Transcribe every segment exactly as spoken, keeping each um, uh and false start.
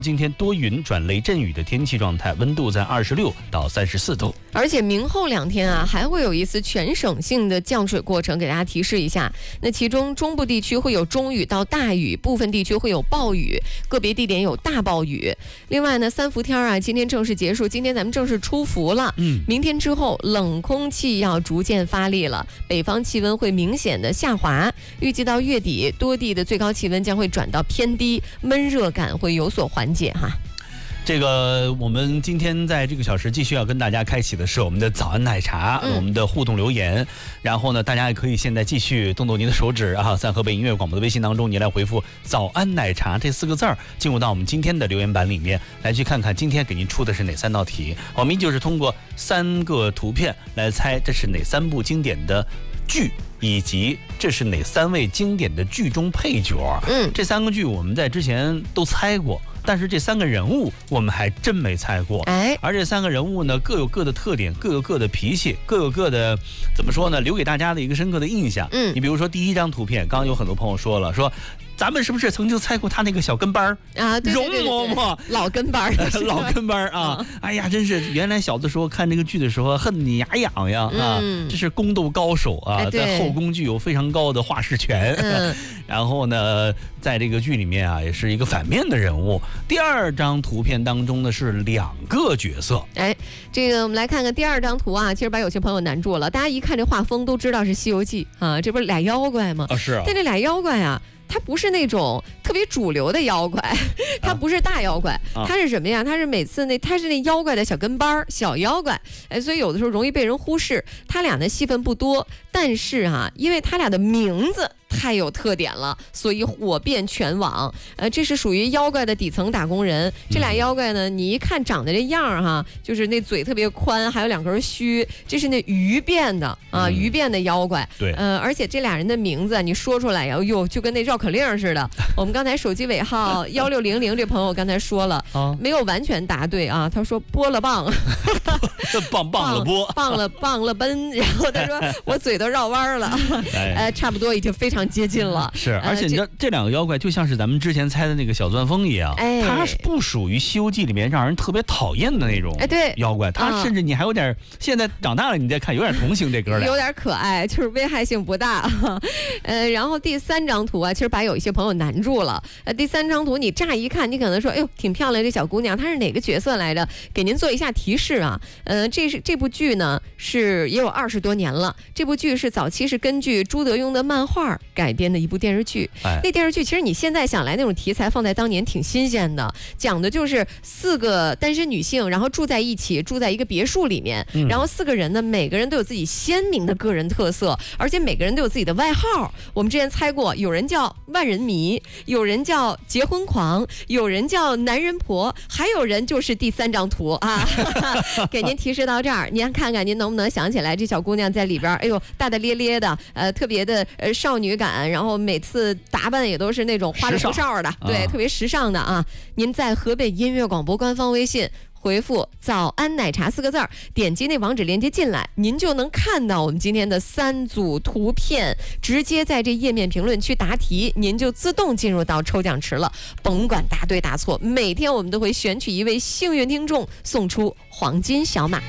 今天多云转雷阵雨的天气状态，温度在二十六到三十四度。 而且明后两天啊，还会有一次全省性的降水过程，给大家提示一下。那其中中部地区会有中雨到大雨，部分地区会有暴雨，个别地点有大暴雨。另外呢，三伏天啊，今天正式结束，今天咱们正式出伏了。嗯，明天之后冷空气要逐渐发力了，北方气温会明显的下滑，预计到月底多地的最高气温将会转到偏低，闷热感会有所缓解哈。 这个我们今天在这个小时继续要跟大家开启的是我们的早安奶茶、嗯、我们的互动留言。然后呢，大家也可以现在继续动动您的手指啊，在河北音乐广播的微信当中，您来回复早安奶茶这四个字儿，进入到我们今天的留言板里面来，去看看今天给您出的是哪三道题。我们就是通过三个图片来猜这是哪三部经典的剧，以及这是哪三位经典的剧中配角。嗯，这三个剧我们在之前都猜过，但是这三个人物我们还真没猜过。哎，而这三个人物呢，各有各的特点，各有各的脾气，各有各的怎么说呢，留给大家的一个深刻的印象。嗯，你比如说第一张图片，刚刚有很多朋友说了，说咱们是不是曾经猜过他那个小跟班啊？对对对对，容嬷嬷， 老跟班老跟班啊！嗯、哎呀，真是原来小的时候看这个剧的时候，恨你牙痒痒啊！嗯、这是宫斗高手啊，哎、在后宫具有非常高的话事权。嗯、然后呢，在这个剧里面啊，也是一个反面的人物。第二张图片当中呢是两个角色。 哎，这个我们来看看第二张图啊，其实把有些朋友难住了。大家一看这画风都知道是《西游记》啊，这不是俩妖怪吗？ 啊，是啊。 但这俩妖怪啊，它不是那种特别主流的妖怪，它不是大妖怪，啊、它是什么呀？它是每次那它是那妖怪的小跟班小妖怪，哎，所以有的时候容易被人忽视。他俩的戏份不多，但是啊，因为他俩的名字太有特点了，所以火遍全网。呃，这是属于妖怪的底层打工人。这俩妖怪呢，你一看长得这样儿哈，就是那嘴特别宽，还有两根须，这是那鱼变的啊，鱼变的妖怪。 对， 呃，而且这俩人的名字你说出来呀，哟，就跟那绕口令似的。我们刚才手机尾号幺六零零这朋友刚才说了，啊、没有完全答对啊，他说波了棒， 棒棒了波， 棒了棒了奔，然后他说我嘴都绕弯了，哎、呃，差不多已经非常接近了。 是，而且你知道、呃、这, 这两个妖怪就像是咱们之前猜的那个小钻风一样，哎，它是不属于《西游记》里面让人特别讨厌的那种哎对妖怪，它甚至你还有点、嗯、现在长大了你再看有点同情这哥俩， 有点可爱，就是危害性不大。呃，然后第三张图啊，其实把有一些朋友难住了。呃，第三张图你乍一看，你可能说，哎呦，挺漂亮这小姑娘，她是哪个角色来着？给您做一下提示啊。呃，这是这部剧呢是也有二十多年了，这部剧是早期是根据朱德庸的漫画改编的一部电视剧。哎、那电视剧其实你现在想来那种题材放在当年挺新鲜的，讲的就是四个单身女性，然后住在一起，住在一个别墅里面，嗯、然后四个人呢，每个人都有自己鲜明的个人特色，而且每个人都有自己的外号。我们之前猜过，有人叫万人迷，有人叫结婚狂，有人叫男人婆，还有人就是第三张图啊。给您提示到这儿，您看看您能不能想起来这小姑娘在里边，哎呦，大大咧咧的，呃，特别的呃少女感，然后每次打扮也都是那种花里胡哨的，对，啊、特别时尚的啊。您在河北音乐广播官方微信回复早安奶茶四个字儿，点击那网址链接进来，您就能看到我们今天的三组图片，直接在这页面评论区答题，您就自动进入到抽奖池了，甭管答对答错，每天我们都会选取一位幸运听众送出黄金小马。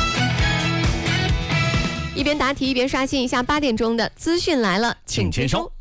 一边答题一边刷新一下八点钟的资讯来了，请接收。